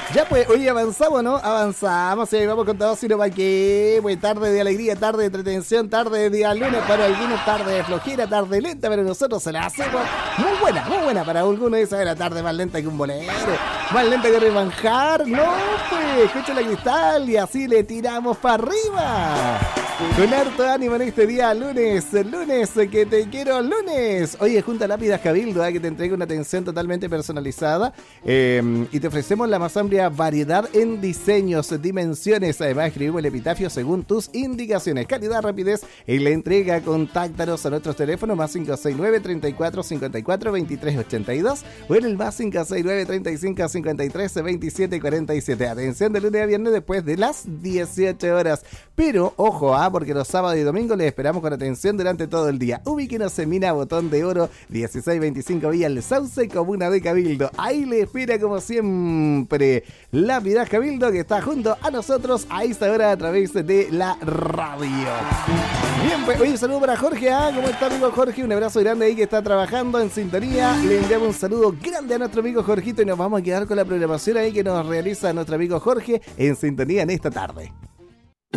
Ya pues, hoy avanzamos, ¿no? Avanzamos, y vamos con todo, sino para qué. Pues tarde de alegría, tarde de entretención, tarde de día lunes, para algunos tarde de flojera, tarde lenta, pero nosotros se la hacemos muy buena para algunos. Esa es la tarde más lenta que un bolero, más lenta que remanjar. No, pues, escucha la cristal y así le tiramos para arriba. Con harto ánimo en este día lunes que te quiero lunes. Oye, junta Lápidas Cabildo, que te entrega una atención totalmente personalizada y te ofrecemos la más amplia variedad en diseños, dimensiones. Además, escribimos el epitafio según tus indicaciones. Calidad, rapidez en la entrega. Contáctanos a nuestros teléfonos más 569 34 54 23 82 o en el más 569 35 53 27 47. Atención de lunes a viernes después de las 18 horas. Pero, ojo, porque los sábados y domingos les esperamos con atención durante todo el día. Ubíquenos en Mina Botón de Oro, 1625 Villa El Sauce, comuna de Cabildo. Ahí le espera como siempre Lápidas Cabildo, que está junto a nosotros a esta hora a través de la radio. Bien, pues, oye, un saludo para Jorge, ¿cómo está, amigo Jorge? Un abrazo grande ahí que está trabajando en sintonía. Le enviamos un saludo grande a nuestro amigo Jorgito y nos vamos a quedar con la programación ahí que nos realiza nuestro amigo Jorge en sintonía en esta tarde.